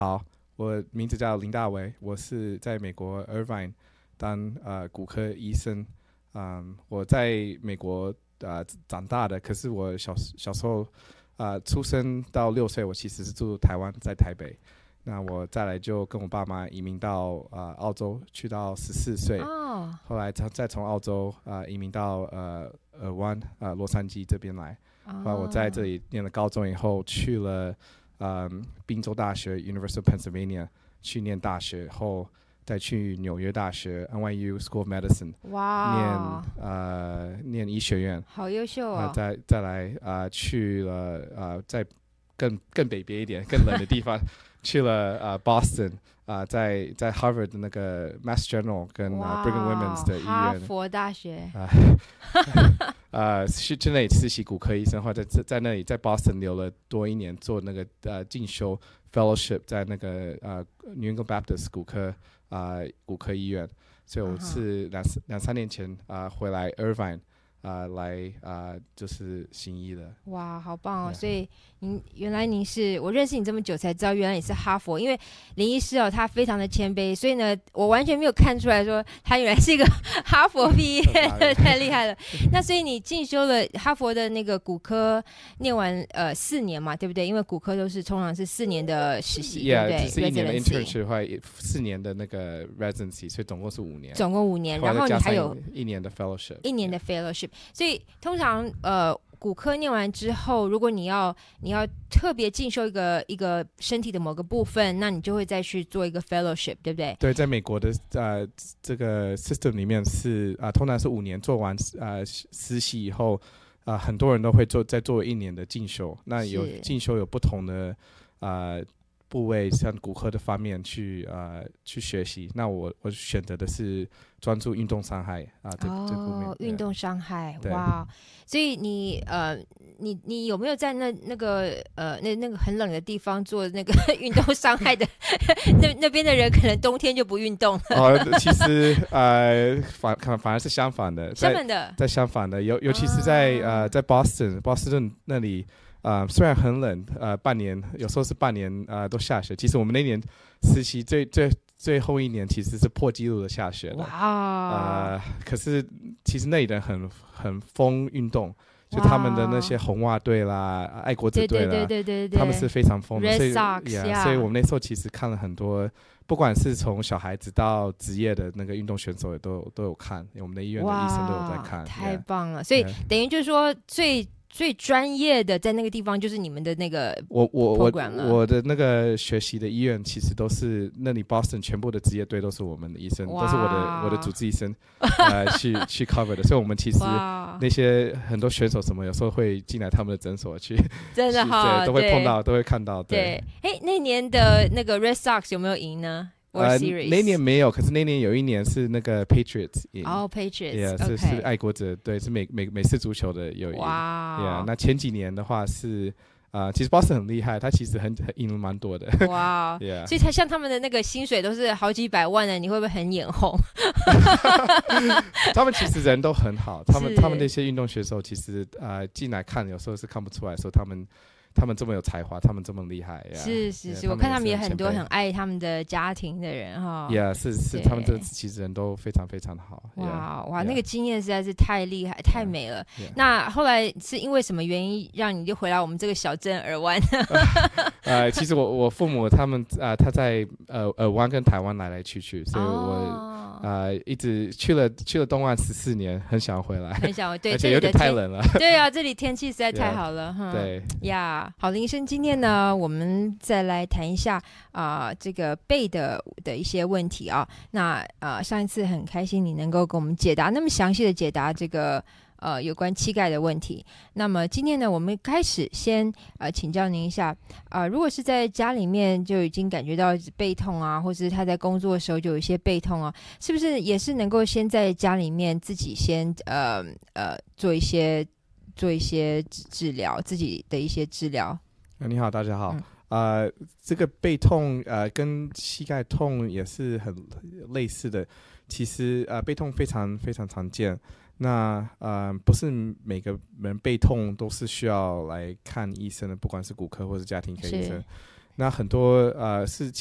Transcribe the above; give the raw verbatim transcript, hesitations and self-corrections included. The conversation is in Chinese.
好，我名字叫林大为，我是在美国 Irvine 当呃骨科医生。嗯，我在美国呃长大的，可是我小小时候呃出生到六岁，我其实是住台湾，在台北。那我再来就跟我爸妈移民到呃澳洲，去到十四岁， 哦， 后来再从澳洲呃移民到呃尔湾呃洛杉矶这边来。后来我在这里念了高中以后，去了嗯宾州大学 University of Pennsylvania 去念大学后。再去纽约大学 N Y U School of Medicine 哇， 念呃念医学院， 好优秀啊、 哦！ 再再来啊、呃、去了呃在更更北边一点更冷的地方去了呃 Boston 啊、呃、在在 Harvard 的那个 Mass General 跟、呃、Brigham Women's 的医哈院佛大学啊呃去去那里实习骨科医生，或者在在那里在 Boston 留了多一年做那个呃进修 fellowship 在那个呃 New England Baptist 骨科啊、呃、骨科医院，所以我是两两三年前啊、呃、回来 Irvine 啊、呃、来啊、呃、就是行医的。 哇，好棒哦！ Yeah. 所以您原来您是我认识你这么久才知道，原来你是哈佛。因为林医师哦，他非常的谦卑，所以呢，我完全没有看出来说他原来是一个哈佛毕业的，太厉害了。那所以你进修了哈佛的那个骨科，念完呃四年嘛，对不对？因为骨科都是通常是四年的实习， Yeah, 对不对？ 只是一年的 Residency internship 或四年的那个 residency， 所以总共是五年， 总共五年，然后你还有一年的 fellowship， 一年的 fellowship。所以通常呃骨科念完之后，如果你要你要特别进修一个一个身体的某个部分，那你就会再去做一个 fellowship， 对不对？ 对，在美国的呃这个 system 里面是啊、呃，通常是五年做完呃实习以后，啊、呃，很多人都会做再做一年的进修。那有进修有不同的呃部位，像骨科的方面去呃去学习。那我我选择的是专注运动伤害啊、呃、这、 哦、 这方面。 运动伤害，哇！所以你呃，你你有没有在那那个呃那那个很冷的地方做那个运动伤害的？那那边的人可能冬天就不运动了。 哦，其实呃反反而是相反的， 相反的， 在相反的，尤尤其是在、啊、呃在 Boston 波士顿那里。呃，虽然很冷，呃，半年有时候是半年，呃，都下雪。其实我们那年实习最最最后一年其实是破纪录的下雪的。 哇！ 呃，可是其实那里人很很疯运动，就他们的那些红袜队啦、爱国者队啦， 对对对对对， 他们是非常疯的。 Red 所以 Sox， yeah, 所以我们那时候其实看了很多，不管是从小孩子到职业的那个运动选手，也都有都有看，我们的医院的医生都有在看。 太 yeah, 棒了！所以 yeah. 等于就是说最。最专业的在那个地方就是你们的那个我我我我的那个学习的医院其实都是那里 Boston 全部的职业队都是我们的医生，都是我的我的主治医生呃去去 cover 的，所以我们其实那些很多选手什么有时候会进来他们的诊所去， 真的哈， 对，都会碰到，都会看到。 对，哎，那年的那个 Red Sox 有没有赢呢？ 呃，那年没有，可是那年有一年是那个 Patriots 赢。 哦、oh, Patriots， yeah, 是是爱国者，对，是美美美式足球的有赢。 哇、wow. yeah, 那前几年的话是啊、呃，其实 Boston 很厉害，他其实很很赢了蛮多的。 哇、wow. yeah. 所以他像他们的那个薪水都是好几百万的，你会不会很眼红？ 他们其实人都很好，他们他们那些运动选手其实呃进来看有时候是看不出来，说他们。他们这么有才华，他们这么厉害， yeah, 是是是， yeah, 我看他们也很多很爱他们的家庭的人哈。 Yeah， 是是，他们这其实人都非常非常好。 哇、 yeah, 哇， yeah. 那个经验实在是太厉害、太美了。 Yeah, yeah. 那后来是因为什么原因让你就回来我们这个小镇尔湾？ 呃，其实我我父母他们啊、呃，他在呃尔湾跟台湾来来去去，所以我。哦呃，一直去了去了东岸十四年，很想回来， 很想对， 而且有点太冷了。 对啊，这里天气实在太好了哈。 yeah, 对呀，好，林医生，今天呢，我们再来谈一下啊、呃，这个背的的一些问题啊。那呃，上一次很开心你能够给我们解答那么详细的解答这个。呃，有关膝盖的问题。那么今天呢，我们开始先呃请教您一下啊、呃，如果是在家里面就已经感觉到背痛啊，或是他在工作的时候就有一些背痛啊，是不是也是能够先在家里面自己先呃呃做一些做一些治疗，自己的一些治疗？ 你好，大家好。 嗯呃，这个背痛呃跟膝盖痛也是很类似的，其实呃背痛非常非常常见。那呃，不是每个人背痛都是需要来看医生的，不管是骨科或是家庭科医生。 那很多呃是